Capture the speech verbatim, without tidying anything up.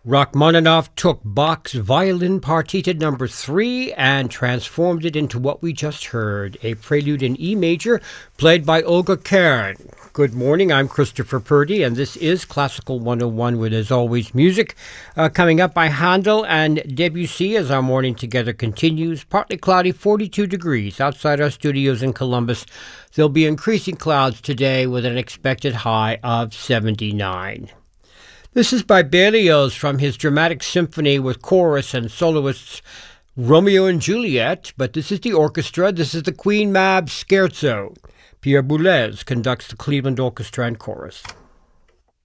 Rachmaninoff took Bach's Violin Partita number three and transformed it into what we just heard, a prelude in E major played by Olga Kern. Good morning, I'm Christopher Purdy, and this is Classical one oh one with, as always, music. Uh, coming up by Handel and Debussy as our morning together continues. Partly cloudy, forty-two degrees outside our studios in Columbus. There'll be increasing clouds today with an expected high of seventy-nine. This is by Berlioz from his dramatic symphony with chorus and soloists Romeo and Juliet, but this is the orchestra. This is the Queen Mab Scherzo. Pierre Boulez conducts the Cleveland Orchestra and Chorus.